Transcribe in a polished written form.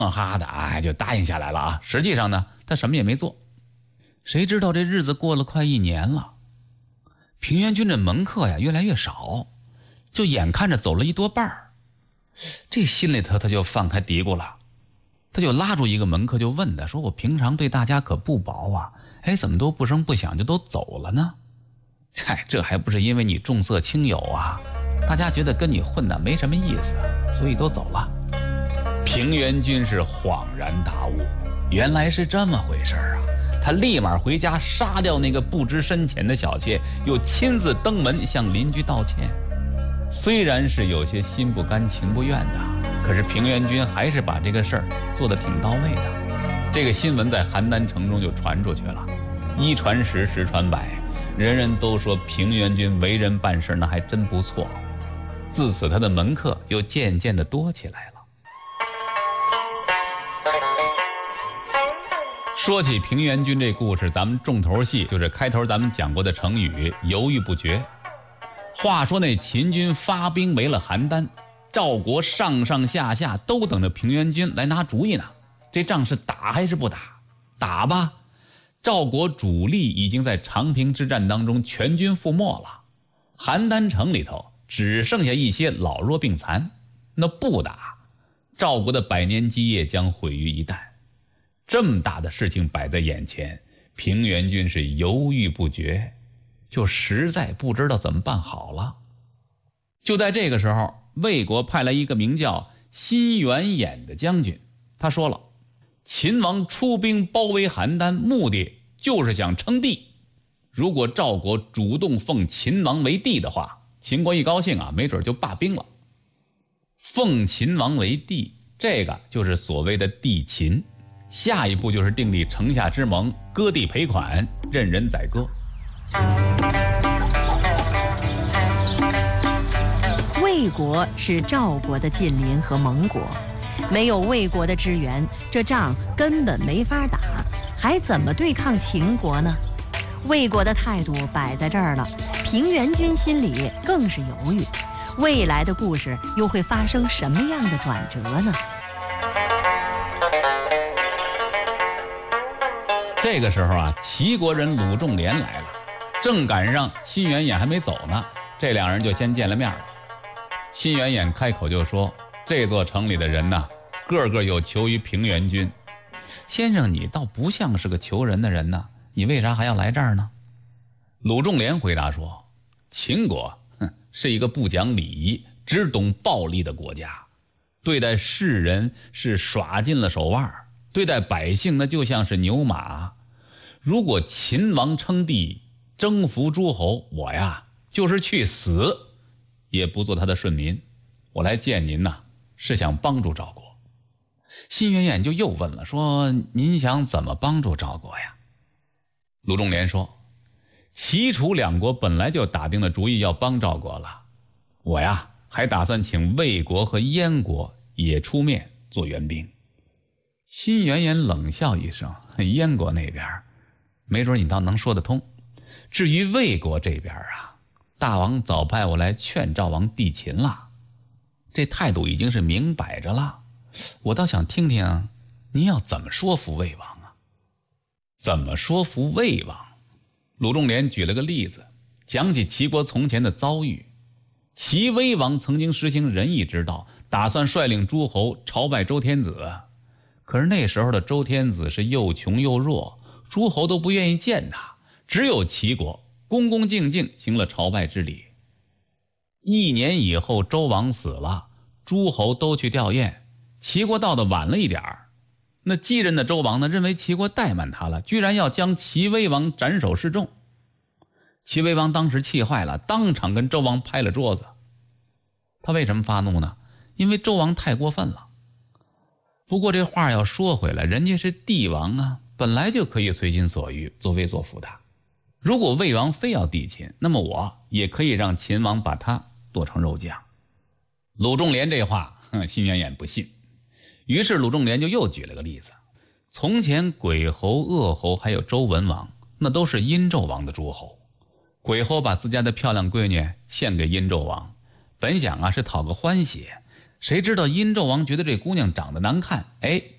哈的就答应下来了啊。实际上呢，他什么也没做。谁知道这日子过了快1年了，平原君这门客呀越来越少，就眼看着走了1多半儿。这心里头他就放开嘀咕了，他就拉住一个门客就问他说：“我平常对大家可不薄啊，怎么都不声不响就都走了呢？这还不是因为你重色轻友啊，大家觉得跟你混的没什么意思，所以都走了。”平原君是恍然大悟，原来是这么回事啊！他立马回家杀掉那个不知深浅的小妾，又亲自登门向邻居道歉。虽然是有些心不甘情不愿的，可是平原君还是把这个事儿做得挺到位的。这个新闻在邯郸城中就传出去了，1传10，10传100，人人都说平原君为人办事那还真不错。自此他的门客又渐渐地多起来了。说起平原君这故事，咱们重头戏就是开头咱们讲过的成语犹豫不决。话说那秦军发兵围了邯郸，赵国上上下下都等着平原君来拿主意呢。这仗是打还是不打？打吧！赵国主力已经在长平之战当中全军覆没了，邯郸城里头只剩下一些老弱病残。那不打，赵国的100年基业将毁于一旦。这么大的事情摆在眼前，平原君是犹豫不决，就实在不知道怎么办好了。就在这个时候，魏国派来一个名叫辛元衍的将军，他说了，秦王出兵包围邯郸，目的就是想称帝。如果赵国主动奉秦王为帝的话，秦国一高兴没准就罢兵了。奉秦王为帝，这个就是所谓的帝秦。下一步就是订立城下之盟，割地赔款，任人宰割。 魏国是赵国的近邻和盟国，没有魏国的支援，这仗根本没法打，还怎么对抗秦国呢？魏国的态度摆在这儿了，平原君心里更是犹豫，未来的故事又会发生什么样的转折呢？ 这个时候齐国人鲁仲连来了，正赶上辛元衍还没走呢，这2人就先见了面了。辛元衍开口就说，这座城里的人呢，个个有求于平原君。先生，你倒不像是个求人的人呢，你为啥还要来这儿呢？鲁仲连回答说，秦国是一个不讲礼仪，只懂暴力的国家，对待世人是耍尽了手腕，对待百姓那就像是牛马。如果秦王称帝，征服诸侯，我呀就是去死也不做他的顺民。我来见您是想帮助赵国。辛元衍就又问了，说您想怎么帮助赵国呀？鲁仲连说，齐楚2国本来就打定了主意要帮赵国了，我呀还打算请魏国和燕国也出面做援兵。辛元衍冷笑一声，燕国那边没准你倒能说得通，至于魏国这边大王早派我来劝赵王帝秦了，这态度已经是明摆着了，我倒想听听您要怎么说服魏王啊？怎么说服魏王？鲁仲连举了个例子，讲起齐国从前的遭遇。齐威王曾经实行仁义之道，打算率领诸侯朝拜周天子，可是那时候的周天子是又穷又弱，诸侯都不愿意见他，只有齐国恭恭敬敬行了朝拜之礼。1年以后，周王死了，诸侯都去吊唁，齐国到的晚了一点儿。那继任的周王呢，认为齐国怠慢他了，居然要将齐威王斩首示众。齐威王当时气坏了，当场跟周王拍了桌子。他为什么发怒呢？因为周王太过分了。不过这话要说回来，人家是帝王本来就可以随心所欲，作威作福的。如果魏王非要帝秦，那么我也可以让秦王把他剁成肉酱。鲁仲连这话辛元衍不信，于是鲁仲连就又举了个例子。从前鬼侯、鄂侯还有周文王，那都是殷纣王的诸侯。鬼侯把自家的漂亮闺女献给殷纣王，本想是讨个欢喜，谁知道殷纣王觉得这姑娘长得难看，